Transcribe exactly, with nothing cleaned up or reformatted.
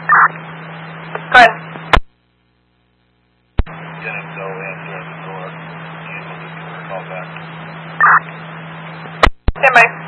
Go ahead. Gonna go answer at the door. And we'll just give her a call back. Stand by.